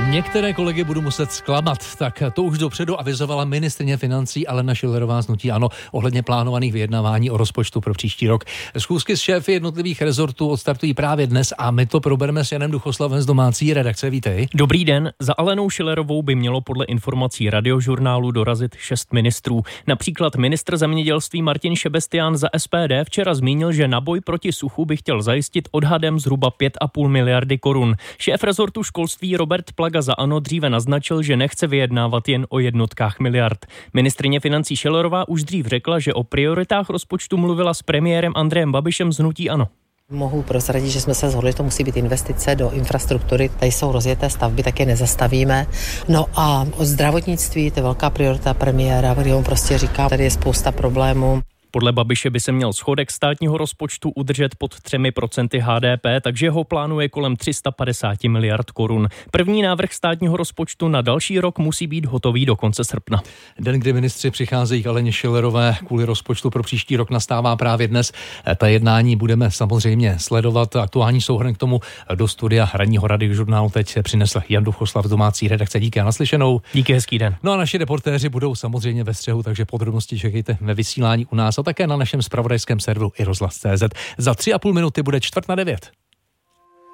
Některé kolegy budu muset zklamat, tak to už dopředu avizovala ministryně financí Alena Schillerová z hnutí ANO ohledně plánovaných vyjednávání o rozpočtu pro příští rok. Schůzky s šéfy jednotlivých rezortů odstartují právě dnes a my to probereme s Janem Duchoslavem z domácí redakce. Vítej. Dobrý den. Za Alenou Schillerovou by mělo podle informací Radiožurnálu dorazit 6 ministrů. Například ministr zemědělství Martin Šebestián za SPD včera zmínil, že na boj proti suchu by chtěl zajistit odhadem zhruba 5,5 miliardy korun. Šéf rezortu školství Robert Plaga za ANO dříve naznačil, že nechce vyjednávat jen o jednotkách miliard. Ministryně financí Schillerová už dřív řekla, že o prioritách rozpočtu mluvila s premiérem Andrejem Babišem z hnutí ANO. Mohu prozradit, že jsme se shodli, že to musí být investice do infrastruktury. Tady jsou rozjeté stavby, tak je nezastavíme. No a o zdravotnictví, to je velká priorita premiéra, kdy on prostě říká, tady je spousta problémů. Podle Babiše by se měl schodek státního rozpočtu udržet pod 3% HDP, takže ho plánuje kolem 350 miliard korun. První návrh státního rozpočtu na další rok musí být hotový do konce srpna. Den, kdy ministři přicházejí k Aleně Schillerové kvůli rozpočtu pro příští rok, nastává právě dnes. Ta jednání budeme samozřejmě sledovat. Aktuální souhrn k tomu do studia ranního Radiožurnálu teď přinesl Jan Duchoslav z domácí redakce. Díky a naslyšenou. Díky, hezký den. No a naši reportéři budou samozřejmě ve střehu, takže podrobnosti čekejte ve vysílání u nás a také na našem zpravodajském serveru iRozhlas.cz. Za 3,5 minuty bude 8:45.